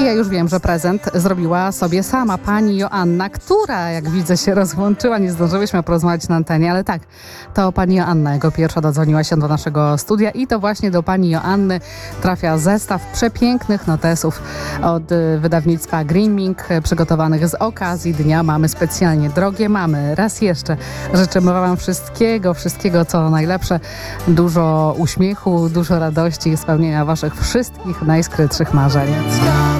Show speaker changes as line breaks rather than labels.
I ja już wiem, że prezent zrobiła sobie sama pani Joanna, która, jak widzę, się rozłączyła. Nie zdążyłyśmy porozmawiać na antenie, ale tak, to pani Joanna jako pierwsza dodzwoniła się do naszego studia i to właśnie do pani Joanny trafia zestaw przepięknych notesów od wydawnictwa Greenming, przygotowanych z okazji Dnia Mamy specjalnie. Drogie mamy, raz jeszcze życzymy wam wszystkiego, co najlepsze, dużo uśmiechu, dużo radości i spełnienia waszych wszystkich najskrytszych marzeń.